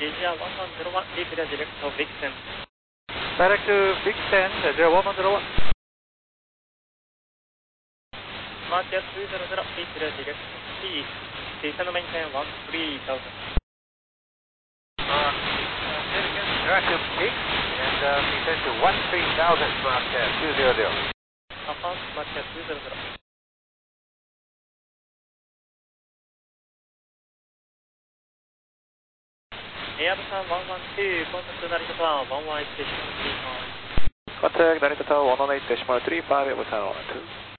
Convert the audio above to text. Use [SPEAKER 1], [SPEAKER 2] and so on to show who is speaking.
[SPEAKER 1] Asia 1101, Asia direct to Big Ten.
[SPEAKER 2] Direct to Big Ten, 1101.
[SPEAKER 1] Marcia 200, Asia direct to C. Descend maintain 13,000.
[SPEAKER 2] Direct to Big and descend to 13,000, Marcia 200.
[SPEAKER 1] Upon Marcia 200. Airbus 112, contact Narita Tower 118.35.
[SPEAKER 2] Contact Narita Tower 118.35, Airbus 112.